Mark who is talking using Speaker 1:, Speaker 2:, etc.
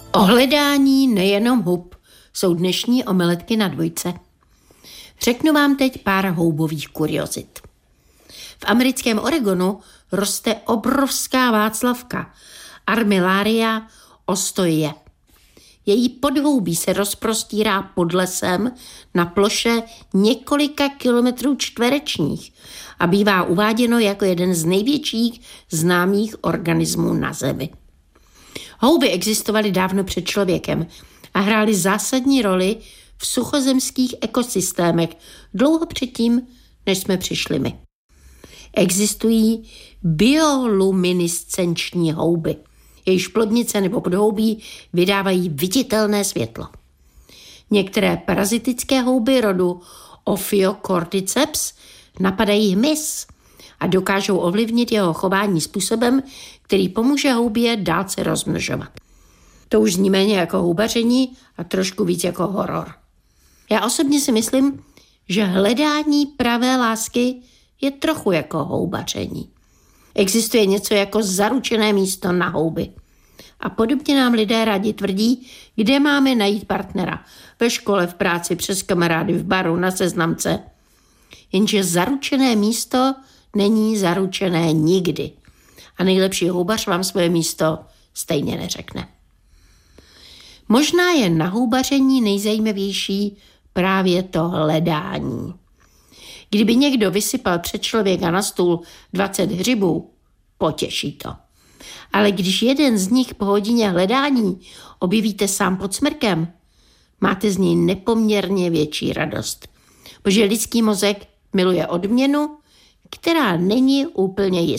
Speaker 1: O hledání nejenom hub jsou dnešní omeletky na dvojce. Řeknu vám teď pár houbových kuriozit. V americkém Oregonu roste obrovská václavka Armillaria ostoje. Její podhoubí se rozprostírá pod lesem na ploše několika kilometrů čtverečních a bývá uváděno jako jeden z největších známých organismů na Zemi. Houby existovaly dávno před člověkem a hrály zásadní roli v suchozemských ekosystémech dlouho předtím, než jsme přišli my. Existují bioluminiscenční houby. Jejichž plodnice nebo podhoubí vydávají viditelné světlo. Některé parazitické houby rodu Ophiocordyceps napadají hmyz a dokážou ovlivnit jeho chování způsobem, který pomůže houbě dál se rozmnožovat. To už zní méně jako houbaření a trošku víc jako horor. Já osobně si myslím, že hledání pravé lásky je trochu jako houbaření. Existuje něco jako zaručené místo na houby. A podobně nám lidé rádi tvrdí, kde máme najít partnera. Ve škole, v práci, přes kamarády, v baru, na seznamce. Jenže zaručené místo není zaručené nikdy. A nejlepší houbař vám svoje místo stejně neřekne. Možná je na houbaření nejzajímavější právě to hledání. Kdyby někdo vysypal před člověka na stůl 20 hřibů, potěší to. Ale když jeden z nich po hodině hledání objevíte sám pod smrkem, máte z něj nepoměrně větší radost. Protože lidský mozek miluje odměnu, která není úplně jistá.